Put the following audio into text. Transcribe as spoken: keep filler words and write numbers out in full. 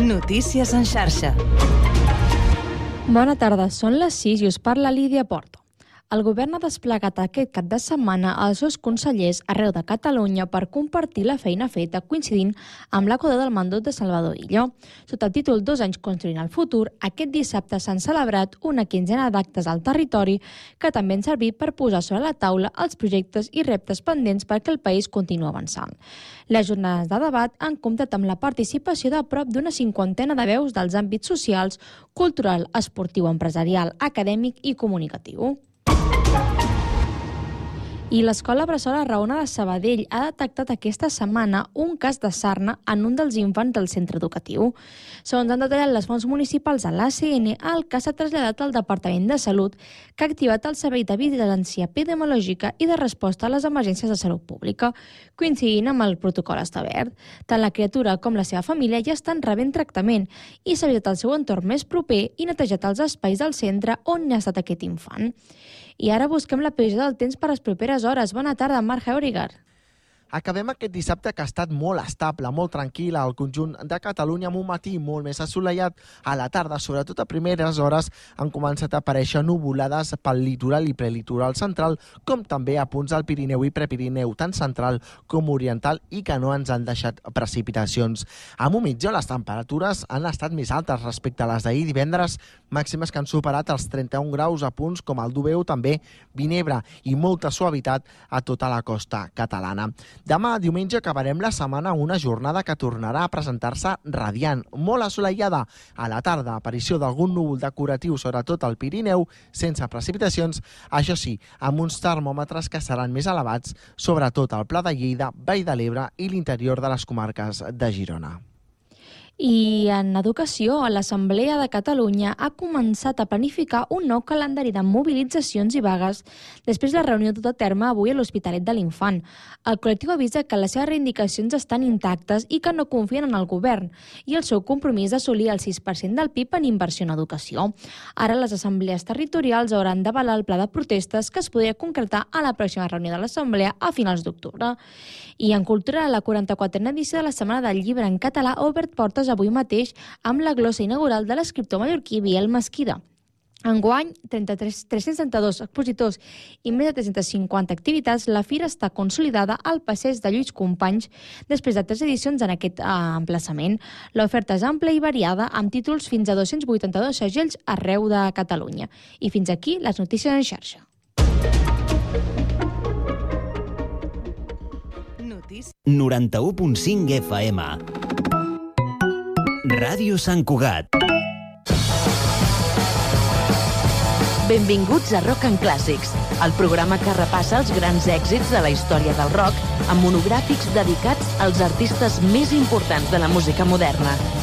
Notícies en xarxa. Bona tarda, són les sis i us parla Lídia Porto. El govern ha desplegat aquest cap de setmana els seus consellers arreu de Catalunya per compartir la feina feta coincidint amb la coda del mandat de Salvador Illa. Sota el títol Dos anys construint el futur, aquest dissabte s'han celebrat una quinzena d'actes al territori que també han servit per posar sobre la taula els projectes i reptes pendents perquè el país continua avançant. Les jornades de debat han comptat amb la participació de prop d'una cinquantena de veus dels àmbits socials, cultural, esportiu, empresarial, acadèmic i comunicatiu. I l'Escola Bressola Raona de Sabadell ha detectat aquesta setmana un cas de sarna en un dels infants del centre educatiu. Segons han detallat les fonts municipals de l'A C N, el cas s'ha traslladat al Departament de Salut, que ha activat el Servei de Vigilància Epidemiològica i de Resposta a les Emergències de Salut Pública, coincidint amb el protocol establert. Tant la criatura com la seva família ja estan rebent tractament i s'ha evitat el seu entorn més proper i netejat els espais del centre on ha estat aquest infant. I ara busquem la previsió del temps per les properes hores. Bona tarda, Marc Heuriger. Acabem aquest dissabte que ha estat molt estable, molt tranquil al conjunt de Catalunya, amb un matí molt més assolellat. A la tarda, sobretot a primeres hores, han començat a aparèixer nuvolades pel litoral i prelitoral central, com també a punts del Pirineu i Prepirineu, tant central com oriental, i que no ens han deixat precipitacions. A Montmitjó les temperatures han estat més altes respecte a les d'ahir divendres, màximes que han superat els trenta-un graus a punts com el Dubeu, també Vinebre, i molta suavitat a tota la costa catalana. Demà, diumenge, acabarem la setmana amb una jornada que tornarà a presentar-se radiant, molt assolellada. A la tarda, aparició d'algun núvol decoratiu, sobretot al Pirineu, sense precipitacions, això sí, amb uns termòmetres que seran més elevats, sobretot al Pla de Lleida, Vall de l'Ebre i l'interior de les comarques de Girona. I en educació, l'Assemblea de Catalunya ha començat a planificar un nou calendari de mobilitzacions i vagues després de la reunió tota terme avui a l'Hospitalet de l'Infant. El col·lectiu avisa que les seves reivindicacions estan intactes i que no confien en el govern i el seu compromís d'assolir el sis per cent del P I B en inversió en educació. Ara les assemblees territorials hauran d'avalar el pla de protestes que es podria concretar a la pròxima reunió de l'Assemblea a finals d'octubre. I en cultura, la quaranta-quatrena edició de la Setmana del Llibre en Català ha obert portes avui mateix amb la glossa inaugural de l'escriptor mallorquí Biel Mesquida. Enguany, tres-cents trenta-dos expositors i més de tres-centes cinquanta activitats, la fira està consolidada al passeig de Lluís Companys després de tres edicions en aquest eh, emplaçament. L'oferta és àmplia i variada, amb títols fins a dos-cents vuitanta-dos segells arreu de Catalunya. I fins aquí les notícies en xarxa. noranta-u punt cinc F M Ràdio Sant Cugat. Benvinguts a Rock and Clàssics, el programa que repassa els grans èxits de la història del rock amb monogràfics dedicats als artistes més importants de la música moderna.